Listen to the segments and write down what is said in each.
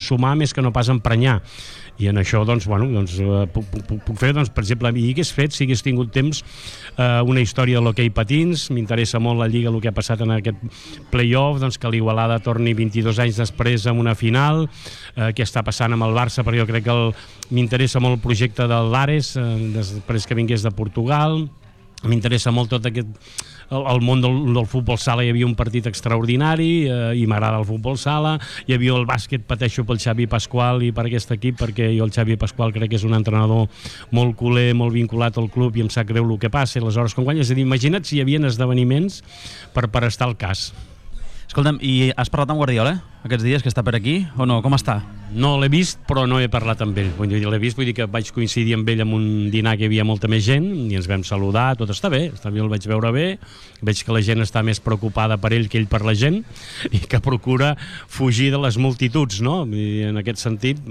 sumar més que no pas emprenyar. I en això, doncs, puc fer, doncs, per exemple, i hagués fet, si hagués tingut temps, una història de l'hoquei patins. M'interessa molt la Lliga, el que ha passat en aquest play-off, doncs, que l'Igualada torni 22 anys després a una final, què està passant amb el Barça, perquè jo crec que m'interessa molt el projecte del Lares, després que vingués de Portugal. M'interessa molt tot aquest... El món del futbol sala, hi havia un partit extraordinari i m'agrada el futbol sala. Hi havia el bàsquet, pateixo pel Xavi Pasqual i per aquest equip, perquè jo el Xavi Pasqual crec que és un entrenador molt culer, molt vinculat al club i em sap greu el que passa, aleshores com guanya. És a dir, imagina't si hi havia esdeveniments per estar al cas. Escolta'm, i has parlat amb Guardiola aquests dies que està per aquí o no? Com està? No l'he vist, però no he parlat amb ell. L'he vist, vull dir que vaig coincidir amb ell en un dinar que hi havia molta més gent i ens vam saludar, tot està bé, el vaig veure bé, veig que la gent està més preocupada per ell que ell per la gent i que procura fugir de les multituds, no? I en aquest sentit,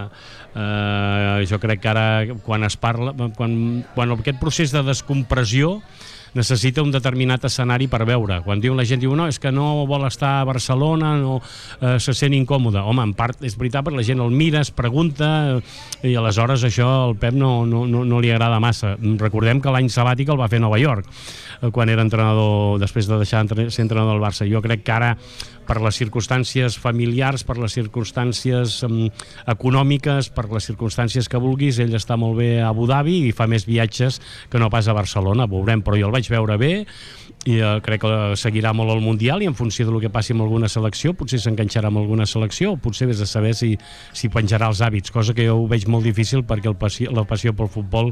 jo crec que ara quan es parla, quan aquest procés de descompressió necessita un determinat escenari per veure. Quan la gent diu, no, és que no vol estar a Barcelona, no se sent incòmode. Home, en part és veritat, perquè la gent el mira, es pregunta, i aleshores això al Pep no li agrada massa. Recordem que l'any sabàtic el va fer a Nova York, quan era entrenador, després de deixar de ser entrenador del Barça. Jo crec que ara, per les circumstàncies familiars, per les circumstàncies econòmiques, per les circumstàncies que vulguis, ell està molt bé a Abu Dhabi i fa més viatges que no pas a Barcelona, veurem, però jo el vaig veure bé i crec que seguirà molt el Mundial i en funció del que passi amb alguna selecció, potser s'enganxarà amb alguna selecció, o potser vés a saber si penjarà els hàbits, cosa que jo ho veig molt difícil perquè la passió pel futbol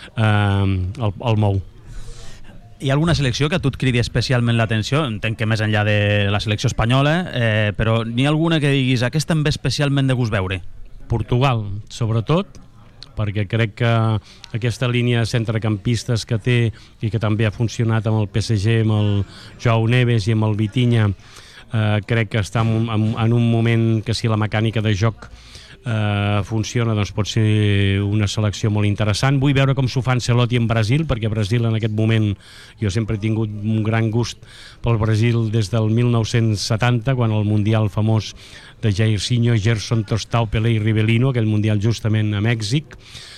el mou. Hi ha alguna selecció que a tu et cridi especialment l'atenció? Entenc que més enllà de la selecció espanyola, però n'hi ha alguna que diguis aquesta em ve especialment de gust veure? Portugal, sobretot, perquè crec que aquesta línia de centrecampistes que té i que també ha funcionat amb el PSG, amb el Joao Neves i amb el Vitinha, crec que està en un moment que si la mecànica de joc funciona, doncs pot ser una selecció molt interessant. Vull veure com s'ho fa Ancelotti en Brasil, perquè Brasil en aquest moment, jo sempre he tingut un gran gust pel Brasil des del 1970, quan el Mundial famós de Jairzinho, Gerson, Tostao, Pelé i Rivelino, aquell Mundial justament a Mèxic.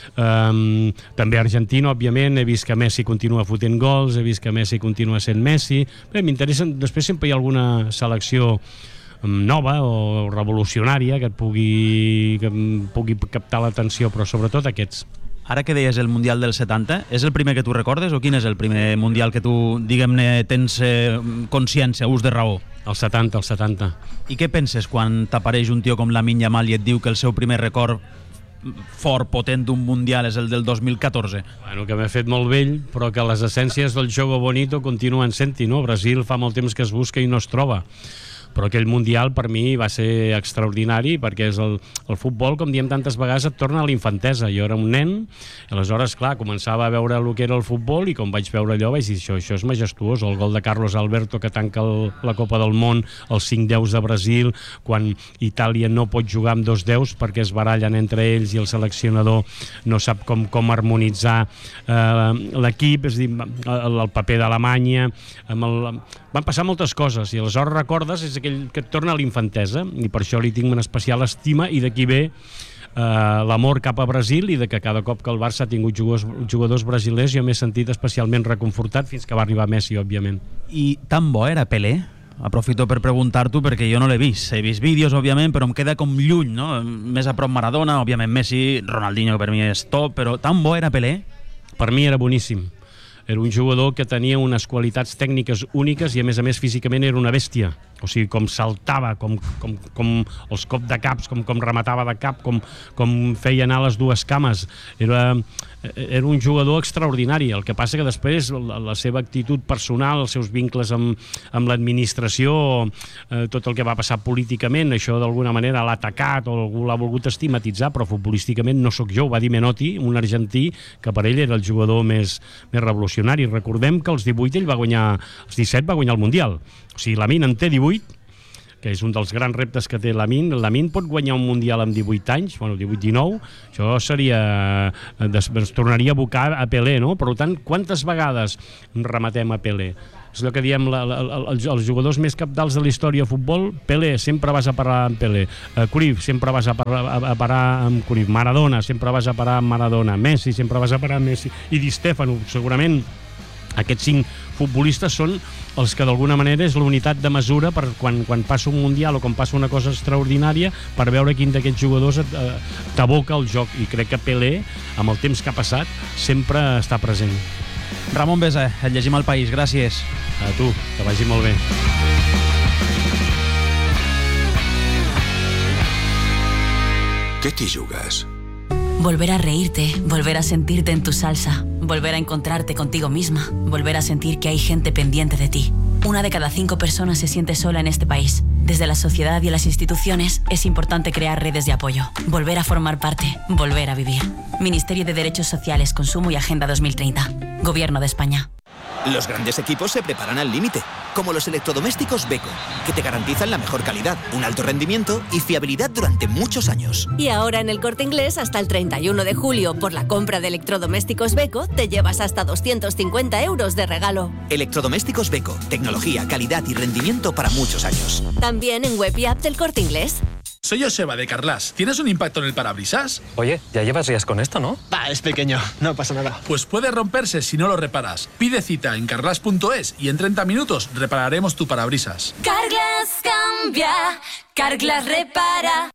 També Argentina, òbviament. He vist que Messi continua fotent gols, he vist que Messi continua sent Messi. Bé, m'interessa, després sempre hi ha alguna selecció nova o revolucionària que pugui captar l'atenció, però sobretot aquests. Ara que deies el Mundial del 70, és el primer que tu recordes o quin és el primer Mundial que tu, diguem-ne, tens consciència, ús de raó? El 70. I què penses quan t'apareix un tio com Lamine Yamal i et diu que el seu primer record fort, potent d'un Mundial és el del 2014? Bueno, que m'he fet molt vell, però que les essències del jogo bonito continuen sent-hi, no? Brasil fa molt temps que es busca i no es troba. Però aquell Mundial per mi va ser extraordinari perquè és el futbol, com diem tantes vegades, et torna a la infantesa. Jo era un nen, i aleshores, clar, començava a veure el que era el futbol i com vaig veure allò vaig dir, això és majestuós. El gol de Carlos Alberto que tanca la Copa del Món, els 5-10 de Brasil, quan Itàlia no pot jugar amb 2-10 perquè es barallen entre ells i el seleccionador no sap com harmonitzar l'equip, és a dir, el paper d'Alemanya, van passar moltes coses i aleshores recordes, és aquell que et torna a l'infantesa, i per això li tinc una especial estima, i d'aquí ve l'amor cap a Brasil, i de que cada cop que el Barça ha tingut jugadors brasilers jo m'he sentit especialment reconfortat fins que va arribar Messi, òbviament. I tan bo era Pelé? Aprofito per preguntar-t'ho perquè jo no l'he vist. He vist vídeos, òbviament, però em queda com lluny, no? Més a prop Maradona, òbviament Messi, Ronaldinho, que per mi és top, però tan bo era Pelé? Per mi era boníssim. Era un jugador que tenia unes qualitats tècniques úniques i a més físicament era una bèstia. O sigui, com saltava, com els cops de caps, com rematava de cap, com feia anar les dues cames. Era un jugador extraordinari. El que passa que després la seva actitud personal, els seus vincles amb l'administració, tot el que va passar políticament, això d'alguna manera l'ha atacat o algú l'ha volgut estigmatitzar, però futbolísticament no sóc jo, ho va dir Menotti, un argentí que per ell era el jugador més revolucionari. Recordem que als 18 ell va guanyar, als 17 va guanyar el Mundial. O sigui, Lamine en té 18, que és un dels grans reptes que té Lamine. Lamine pot guanyar un Mundial amb 18 anys, bueno, 18-19, això seria... es tornaria a abocar a Pelé, no? Per tant, quantes vegades rematem a Pelé? És el que diem, els jugadors més capdals de la història de futbol. Pelé, sempre vas a parar amb Pelé. Cruyff, sempre vas a parar amb Cruyff. Maradona, sempre vas a parar amb Maradona. Messi, sempre vas a parar amb Messi. I Di Stéfano, segurament aquests 5 futbolistes són els que d'alguna manera és l'unitat de mesura per quan passa un Mundial o quan passa una cosa extraordinària, per veure quin d'aquests jugadors t'aboca el joc. I crec que Pelé, amb el temps que ha passat, sempre està present. Ramon Besa, et llegim al País, gràcies. A tu, que vagi molt bé. ¿Qué t'hi jugues? Volver a reírte, volver a sentirte en tu salsa, volver a encontrarte contigo misma, volver a sentir que hay gente pendiente de ti. 1 de cada 5 personas se siente sola en este país. Desde la sociedad y las instituciones es importante crear redes de apoyo, volver a formar parte, volver a vivir. Ministerio de Derechos Sociales, Consumo y Agenda 2030. Gobierno de España. Los grandes equipos se preparan al límite, como los electrodomésticos Beko, que te garantizan la mejor calidad, un alto rendimiento y fiabilidad durante muchos años. Y ahora en El Corte Inglés, hasta el 31 de julio, por la compra de electrodomésticos Beko, te llevas hasta 250 euros de regalo. Electrodomésticos Beko, tecnología, calidad y rendimiento para muchos años. También en web y app del Corte Inglés. Soy Joseba de Carlas. ¿Tienes un impacto en el parabrisas? Oye, ya llevas días con esto, ¿no? Va, es pequeño, no pasa nada. Pues puede romperse si no lo reparas. Pide cita en carglass.es y en 30 minutos repararemos tu parabrisas. Carglass cambia, Carglass repara.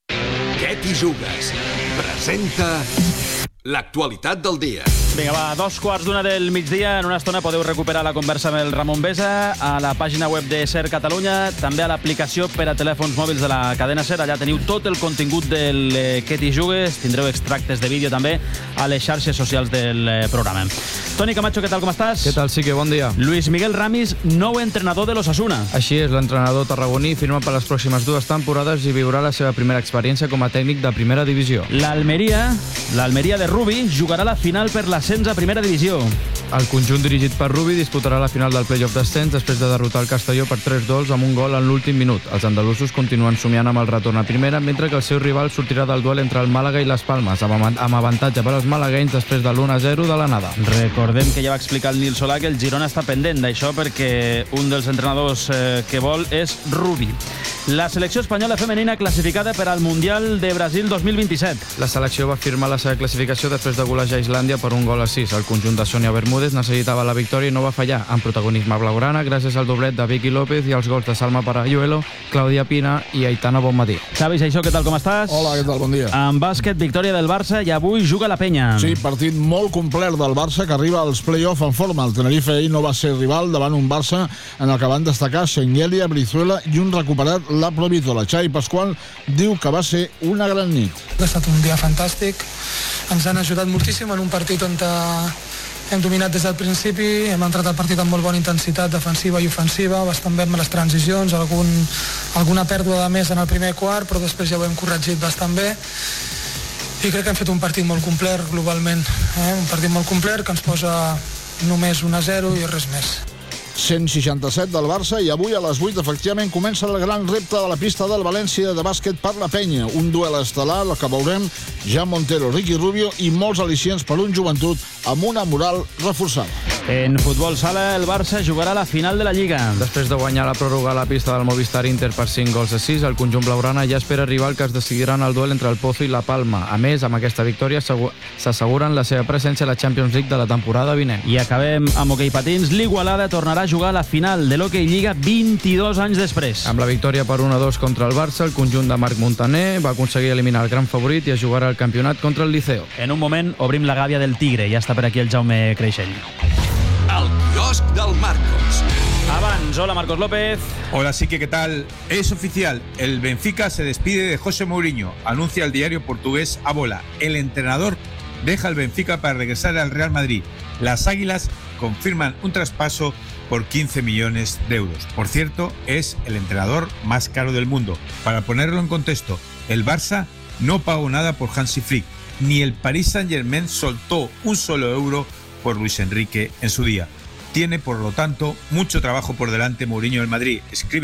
Què t'hi jugues? Presenta l'actualitat del dia. Vinga, va, 2:15 del migdia. En una estona podeu recuperar la conversa amb el Ramon Besa a la pàgina web de SER Catalunya, també a l'aplicació per a telèfons mòbils de la cadena SER. Allà teniu tot el contingut del Què t'hi jugues. Tindreu extractes de vídeo també a les xarxes socials del programa. Toni Camacho, què tal, com estàs? Què tal, Sique? Bon dia. Luis Miguel Ramis, nou entrenador de l'Osasuna. Així és, l'entrenador tarragoní firma per les pròximes 2 temporades i viurà la seva primera experiència com a tècnic de primera divisió. L'Almeria de Rubi jugarà la final per l'ascens a primera divisió. El conjunt dirigit per Rubi disputarà la final del play-off d'ascens després de derrotar el Castelló per 3-2 amb un gol en l'últim minut. Els andalusos continuen somiant amb el retorn a primera, mentre que el seu rival sortirà del duel entre el Màlaga i les Palmes, amb avantatge per als malaguenys després de l'1-0 de l'anada. Recordem que ja va explicar el Nil Solà que el Girona està pendent d'això perquè un dels entrenadors que vol és Rubi. La selecció espanyola femenina classificada per al Mundial de Brasil 2027. La selecció va firmar la seva classificació després de golejar Islàndia per 1-6. El conjunt de Sonia Bermúdez necessitava la victòria i no va fallar, amb protagonisme blaugrana gràcies al doblet de Vicky López i als gols de Salma Parayuelo, Clàudia Pina i Aitana Bonmatí. Xavi Seixó, què tal, com estàs? Hola, què tal, bon dia. En bàsquet, victòria del Barça i avui juga la Penya. Sí, partit molt complet del Barça que arriba als play-off en forma. El Tenerife ahir no va ser rival davant un Barça en el que van destacar Senghelia, Brizuela i un recuperat La Provítola. Xavi Pasqual diu que va ser una gran nit. Ha estat un dia fantàstic, ens han ajudat moltíssim en un partit on hem dominat des del principi, hem entrat al partit amb molt bona intensitat defensiva i ofensiva, bastant bé amb les transicions, alguna pèrdua de més en el primer quart, però després ja ho hem corregit bastant bé i crec que hem fet un partit molt complet globalment, un partit molt complet que ens posa només 1-0 i res més. 167 del Barça i avui a les 8 efectivament comença el gran repte de la pista del València de bàsquet per la Penya. Un duel estel·lar, el que veurem Jan Montero, Ricky Rubio i molts al·licients per un joventut amb una moral reforçada. En futbol sala, el Barça jugarà la final de la Lliga. Després de guanyar la pròrroga a la pista del Movistar Inter per 5-6, el conjunt blaugrana ja espera rival que es decidiran el duel entre el Pozo i la Palma. A més, amb aquesta victòria s'asseguren la seva presència a la Champions League de la temporada vinent. I acabem amb hoquei patins. L'Igualada tornarà a jugar la final de l'Hockey Lliga 22 anys després. Amb la victòria per 1-2 contra el Barça, el conjunt de Marc Montaner va aconseguir eliminar el gran favorit i es jugarà el campionat contra el Liceo. En un moment obrim la gàbia del Tigre. Ja està per aquí el Jaume Creixell. El quiosc del Marcos. Abans, hola Marcos López. Hola, sí que ¿qué tal? Es oficial, el Benfica se despide de José Mourinho, anuncia el diario portugués A Bola. El entrenador deja el Benfica para regresar al Real Madrid. Las Águilas confirman un traspaso por 15 millones de euros. Por cierto, es el entrenador más caro del mundo. Para ponerlo en contexto, el Barça no pagó nada por Hansi Flick, ni el Paris Saint-Germain soltó un solo euro por Luis Enrique en su día. Tiene, por lo tanto, mucho trabajo por delante Mourinho del Madrid, escribe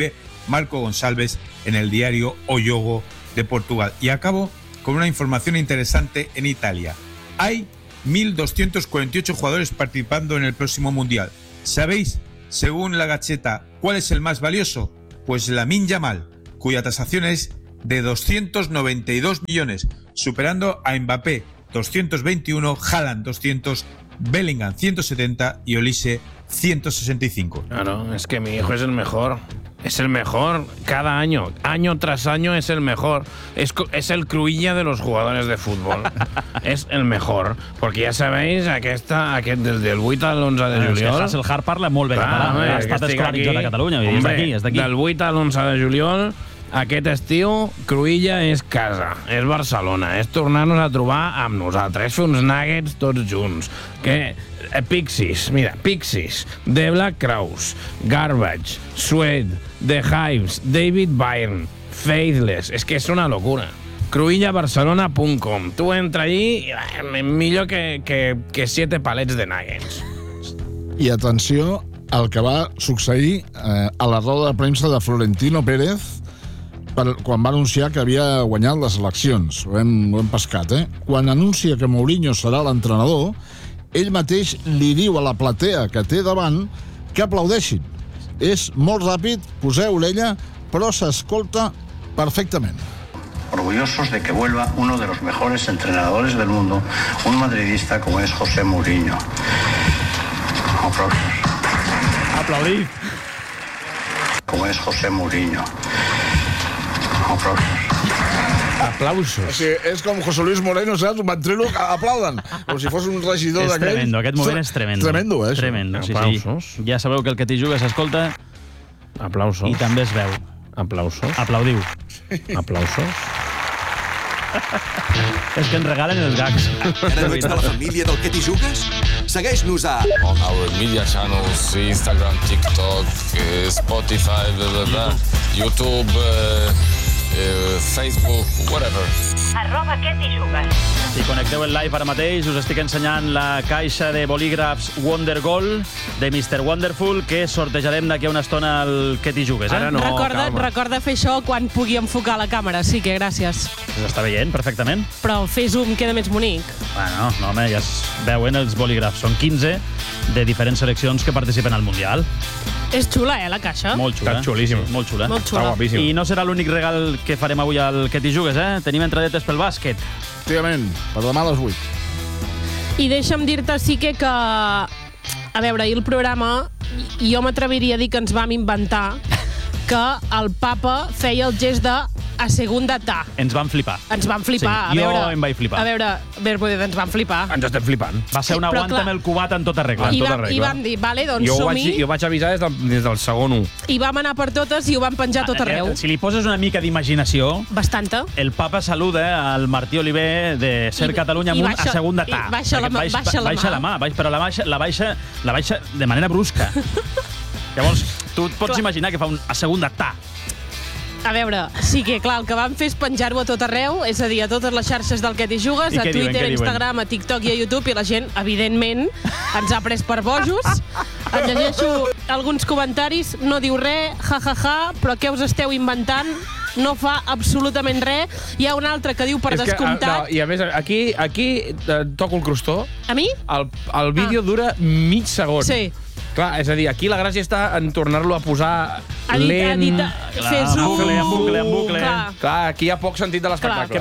Marco Gonçalves en el diario O Jogo de Portugal. Y acabo con una información interesante en Italia. Hay 1.248 jugadores participando en el próximo Mundial. ¿Sabéis, según la Gazzetta, cuál es el más valioso? Pues Lamine Yamal, cuya tasación es de 292 millones, superando a Mbappé 221, Haaland 200, Bellingham 170 y Olise 165. Claro, es que mi hijo es el mejor. Es el mejor cada año. Año tras año es el mejor. Es el Cruïlla de los jugadores de fútbol. És el mejor. Perquè ja sabeu, aquest del 8 al 11 de juliol... És que Hassel Hart parla molt bé català. Ha estat escolaritzat a Catalunya. És d'aquí. Del 8 al 11 de juliol, aquest estiu, Cruïlla és casa, és Barcelona, és tornar-nos a trobar amb nosaltres, és fer uns nuggets tots junts. Pixies, mira, Pixies, The Black Crowes, Garbage, Sweat, The Hives, David Byrne, Faithless, és que és una locura. Cruïllabarcelona.com. Tu entra allí i millor que 7 palets de nuggets. I atenció al que va succeir a la roda de premsa de Florentino Pérez quan va anunciar que havia guanyat les eleccions. Ho hem pescat, eh? Quan anuncia que Mourinho serà l'entrenador, ell mateix li diu a la platea que té davant que aplaudeixin. És molt ràpid, poseu orella, però s'escolta perfectament. Orgullosos de que vuelva uno de los mejores entrenadores del mundo, un madridista como es José Mourinho. Aplausos. Aplaudid. Como es José Mourinho. Aplausos. Sí, és com José Luis Moreno, saps? Un ventrilo que aplauden, com si fos un regidor d'aquell. És tremendo, aquest moment és tremendo. Tremendo, eh? Tremendo, sí. Aplausos. Ja sabeu que el que t'hi juga s'escolta. Aplausos. I també es veu. Aplausos. Aplaudiu. Aplausos. És que ens regalen els gags. Encara no ets de la família del que t'hi jugues? Segueix-nos a... On our media channels, Instagram, TikTok, Spotify, blah, blah, blah, YouTube, Facebook, whatever. @que t'hi jugues. Si connecteu el live ara mateix, us estic ensenyant la caixa de bolígrafs Wonder Gold de Mr. Wonderful, que sortejarem d'aquí a una estona al que t'hi jugues. Ara no, recorda fer això quan pugui enfocar la càmera, sí que gràcies. S'està veient perfectament. Però fer zoom queda més bonic. Bueno, no, home, ja es veuen els bolígrafs. Són 15 de diferents seleccions que participen al Mundial. És xula, la caixa? Molt xula. Està xulíssim. Molt xula. Molt xula. Està guapíssim. I no serà l'únic regal que farem avui al que t'hi jugues, eh? Tenim entradetes pel bàsquet. Efectivament, per demà a les 8. I deixa'm dir-te, sí que... A veure, ahir el programa, jo m'atreviria a dir que ens vam inventar que el papa feia el gest de a segunda ta. Ens van flipar. Ens van flipar. Sí, jo em vaig flipar. A veure, ens van flipar. Ens estem flipant. Va ser una guanta amb el cubat en tota regla. I vam dir, vale, doncs som-hi. Jo vaig avisar des del segon 1. I vam anar per totes i ho vam penjar tot arreu. Si li poses una mica d'imaginació... Bastanta. El papa saluda al Martí Oliver de Ser Catalunya amunt a segunda ta. Baixa la mà. Però la baixa de manera brusca. Llavors, tu et pots imaginar que fa a segunda ta. A veure, sí que, clar, el que vam fer és penjar-ho a tot arreu, és a dir, a totes les xarxes del que t'hi jugues, a Twitter, a Instagram, a TikTok i a YouTube, i la gent, evidentment, ens ha pres per bojos. Et llegeixo alguns comentaris, no diu res, ja, però què us esteu inventant? No fa absolutament res. Hi ha un altre que diu per descomptat... I a més, aquí toco el crostó. A mi? El vídeo dura mig segon. Sí. Clar, és a dir, aquí la gràcia està en tornar-lo a posar lent... Fer zoom. En bucle. Clar, aquí hi ha poc sentit de l'espectacle.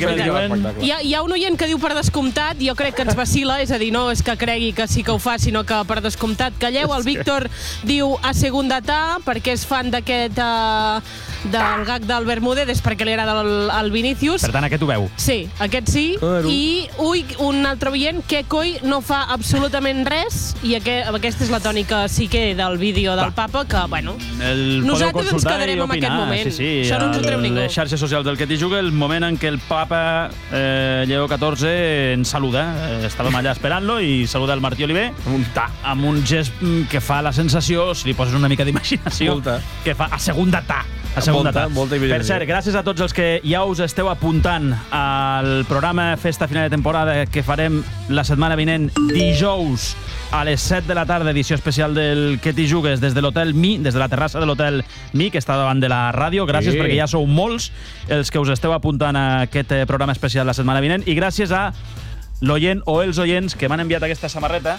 Hi ha un oient que diu per descomptat, jo crec que ens vacila, és a dir, no és que cregui que sí que ho fa, sinó que per descomptat calleu. El Víctor diu a segunda ta, perquè és fan d'aquest... del gag del Bermúdez, perquè li agrada el Vinícius. Per tant, aquest ho veu. Sí, aquest sí. I, un altre oient, que coi no fa absolutament res, i aquesta és la tònica sí que del vídeo del papa, que, bueno, nosaltres ens quedarem amb aquest moment. Sí, això no ens ho treu ningú. Les xarxes socials del que t'hi juga, el moment en què el papa Lleó XIV ens saluda. Estàvem allà esperant-lo i saluda el Martí Oliver amb un gest que fa la sensació, si li poses una mica d'imaginació, que fa a segunda ta. Per cert, gràcies a tots els que ja us esteu apuntant al programa Festa Final de Temporada que farem la setmana vinent dijous a les 7 de la tarda, edició especial del Què t'hi jugues des de l'Hotel Mi, des de la terrassa de l'Hotel Mi, que està davant de la ràdio. Gràcies perquè ja sou molts els que us esteu apuntant a aquest programa especial la setmana vinent i gràcies a l'oient o els oients que m'han enviat aquesta samarreta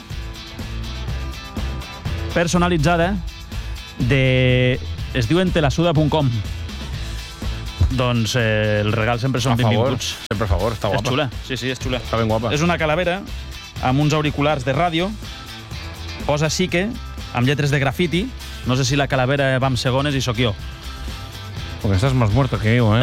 personalitzada es diuen telasuda.com. Doncs el regal sempre són benvinguts. Sempre a favor, està guapa. És xula, sí, és xula. Està ben guapa. És una calavera amb uns auriculars de ràdio, posa Sique, amb lletres de grafiti. No sé si la calavera va amb segones i sóc jo. Porque estás más muerto que yo,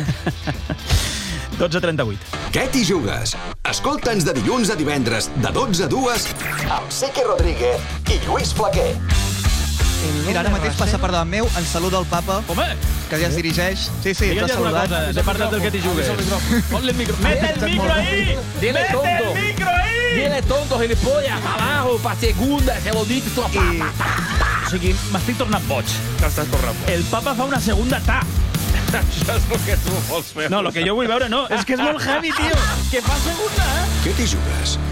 12:38. Què t'hi jugues? Escolta'ns de dilluns a divendres, de 12 a 2, amb Sique Rodríguez i Lluís Flaquer. Mira, ara mateix passa per davant meu, ens saluda el papa, que ja es dirigeix. Sí, ens ha saludat. De part del Què t'hi jugues. Ponle el micro. ¡Mete el micro ahí! Dile tonto. Dile tonto, gilipollas, abajo, pa' segunda, se lo dic, tu O sigui, m'estic tornant boig. T'estàs tornant boig. El papa fa una segunda ta. Això és el que tu vols veure. No, el que jo vull veure no. És que és molt heavy, tio. Que fa segunda, Què t'hi jugues?